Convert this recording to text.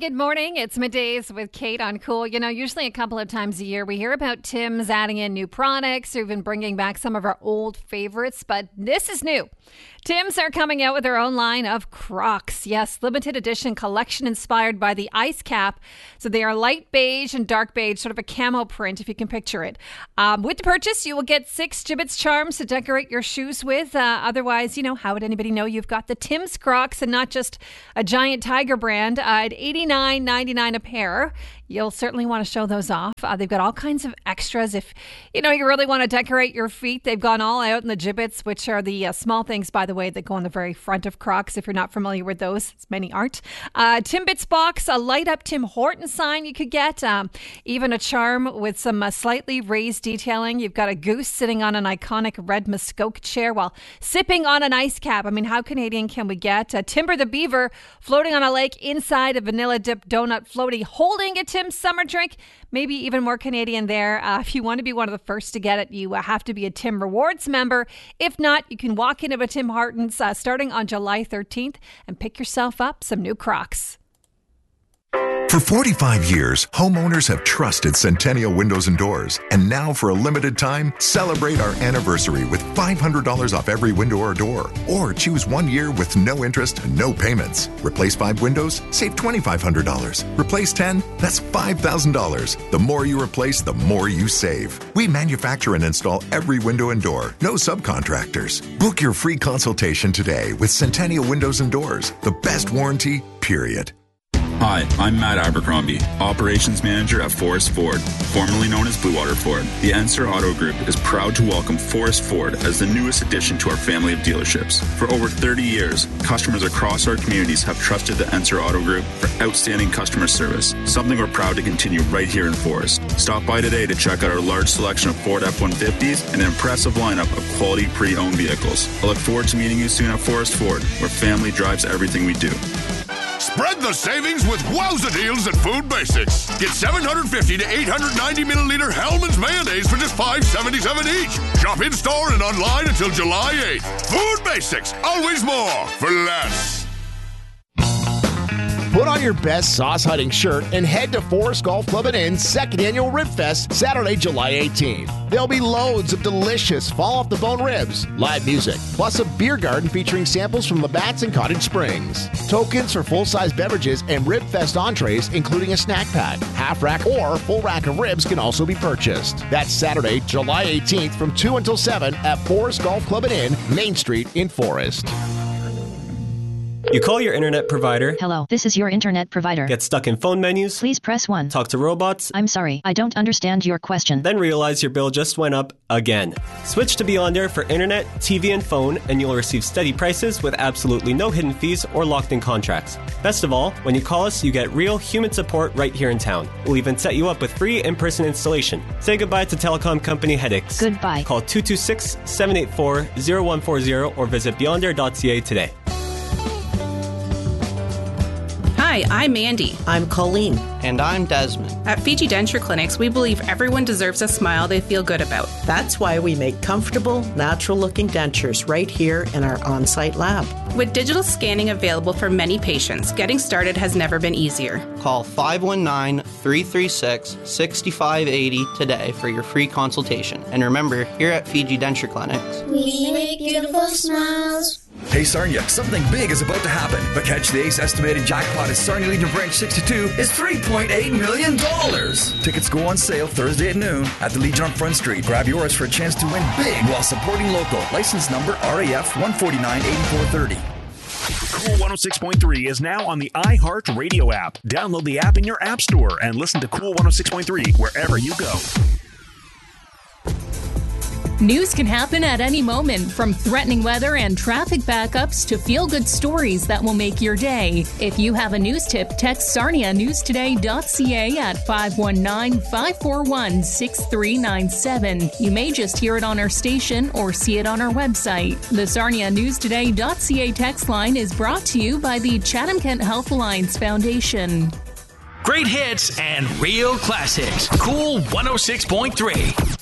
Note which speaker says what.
Speaker 1: good morning. It's Middays with Kate on Cool. You know, usually a couple of times a year we hear about Tim's adding in new products or even bringing back some of our old favorites, but this is new. Tim's are coming out with their own line of Crocs. Yes, limited edition collection inspired by the ice cap. So they are light beige and dark beige, sort of a camo print, if you can picture it. With the purchase, you will get 6 Jibbitz charms to decorate your shoes with. Otherwise, you know, how would anybody know you've got the Tim's Crocs and not just a giant tiger brand at $89.99 a pair? You'll certainly want to show those off. They've got all kinds of extras. If, you know, you really want to decorate your feet, they've gone all out in the Jibbitz, which are the small things, by the way, that go on the very front of Crocs. If you're not familiar with those, many aren't. Timbits box, a light up Tim Horton sign you could get. Even a charm with some slightly raised detailing. You've got a goose sitting on an iconic red Muskoka chair while sipping on an ice cap. I mean, how Canadian can we get? Timber the beaver floating on a lake inside a vanilla dip donut floaty holding a Tim's summer drink. Maybe even more Canadian there. If you want to be one of the first to get it, you have to be a Tim Rewards member. If not, you can walk into a Tim Hortons starting on July 13th and pick yourself up some new Crocs.
Speaker 2: For 45 years, homeowners have trusted Centennial Windows and Doors. And now for a limited time, celebrate our anniversary with $500 off every window or door. Or choose 1 year with no interest and no payments. Replace 5 windows, save $2,500. Replace 10, that's $5,000. The more you replace, the more you save. We manufacture and install every window and door. No subcontractors. Book your free consultation today with Centennial Windows and Doors. The best warranty, period.
Speaker 3: Hi, I'm Matt Abercrombie, Operations Manager at Forrest Ford, formerly known as Blue Water Ford. The Ensor Auto Group is proud to welcome Forrest Ford as the newest addition to our family of dealerships. For over 30 years, customers across our communities have trusted the Ensor Auto Group for outstanding customer service, something we're proud to continue right here in Forrest. Stop by today to check out our large selection of Ford F-150s and an impressive lineup of quality pre-owned vehicles. I look forward to meeting you soon at Forrest Ford, where family drives everything we do.
Speaker 4: Spread the savings with wowza deals at Food Basics. Get 750 to 890 milliliter Hellmann's mayonnaise for just $5.77 each. Shop in store and online until July 8th. Food Basics, always more for less.
Speaker 5: Put on your best sauce hunting shirt and head to Forest Golf Club and Inn's second annual Rib Fest, Saturday, July 18th. There'll be loads of delicious fall-off-the-bone ribs, live music, plus a beer garden featuring samples from Labatt's and Cottage Springs. Tokens for full-size beverages and Rib Fest entrees, including a snack pack, half rack, or full rack of ribs can also be purchased. That's Saturday, July 18th from 2 until 7 at Forest Golf Club and Inn, Main Street in Forest.
Speaker 6: You call your internet provider.
Speaker 7: Hello, this is your internet provider.
Speaker 6: Get stuck in phone menus.
Speaker 7: Please press 1.
Speaker 6: Talk to robots.
Speaker 7: I'm sorry, I don't understand your question.
Speaker 6: Then realize your bill just went up again. Switch to Beyond Air for internet, TV, and phone, and you'll receive steady prices with absolutely no hidden fees or locked-in contracts. Best of all, when you call us, you get real human support right here in town. We'll even set you up with free in-person installation. Say goodbye to telecom company headaches.
Speaker 7: Goodbye.
Speaker 6: Call 226-784-0140 or visit beyondair.ca today.
Speaker 8: Hi, I'm Mandy.
Speaker 9: I'm Colleen. And I'm Desmond.
Speaker 8: At Fiji Denture Clinics, we believe everyone deserves a smile they feel good about.
Speaker 9: That's why we make comfortable, natural-looking dentures right here in our on-site lab.
Speaker 8: With digital scanning available for many patients, getting started has never been easier.
Speaker 9: Call 519-336-6580 today for your free consultation. And remember, here at Fiji Denture Clinics,
Speaker 10: we make beautiful smiles.
Speaker 11: Hey Sarnia, something big is about to happen. But catch the ace estimated jackpot at Sarnia Legion Branch 62 is $3.8 million. Tickets go on sale Thursday at noon at the Legion on Front Street. Grab yours for a chance to win big while supporting local. License number RAF 1498430.
Speaker 12: Cool 106.3 is now on the iHeart Radio app. Download the app in your app store and listen to Cool 106.3 wherever you go.
Speaker 13: News can happen at any moment, from threatening weather and traffic backups to feel-good stories that will make your day. If you have a news tip, text sarnianewstoday.ca at 519-541-6397. You may just hear it on our station or see it on our website. The sarnianewstoday.ca text line is brought to you by the Chatham-Kent Health Alliance Foundation.
Speaker 14: Great hits and real classics. Cool 106.3.